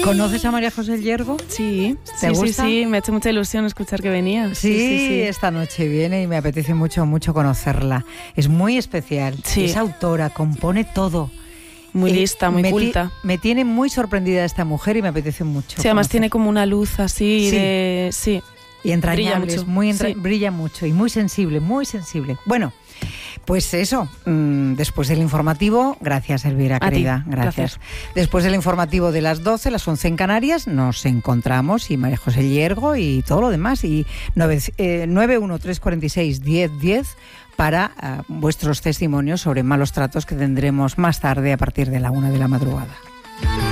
¿Conoces a María José Llergo? Sí, ¿Te gusta? Sí, me ha hecho mucha ilusión escuchar que venía. Sí, esta noche viene y me apetece mucho conocerla. Es muy especial, es autora, compone todo. Muy lista, muy culta. Me tiene muy sorprendida esta mujer y me apetece mucho. Sí, además tiene como una luz así de... Sí. Y entrañable, brilla mucho y muy sensible, muy sensible. Bueno, pues eso, después del informativo, gracias Elvira, querida, gracias. Después del informativo de las 12, las 11 en Canarias, nos encontramos y María José Llergo y todo lo demás, y 913461010 para vuestros testimonios sobre malos tratos que tendremos más tarde a partir de la 1 de la madrugada.